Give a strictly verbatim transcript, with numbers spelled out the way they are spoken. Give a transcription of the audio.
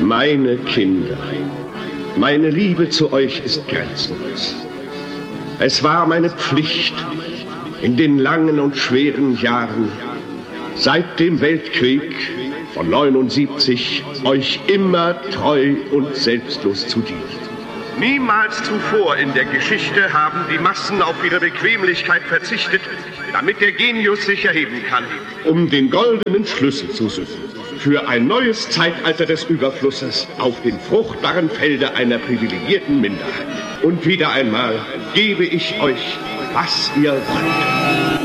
Meine Kinder, meine Liebe zu euch ist grenzenlos. Es war meine Pflicht, in den langen und schweren Jahren seit dem Weltkrieg von neunundsiebzig euch immer treu und selbstlos zu dienen. Niemals zuvor in der Geschichte haben die Massen auf ihre Bequemlichkeit verzichtet, damit der Genius sich erheben kann. Um den goldenen Schlüssel zu suchen für ein neues Zeitalter des Überflusses auf den fruchtbaren Felde einer privilegierten Minderheit. Und wieder einmal gebe ich euch, was ihr wollt.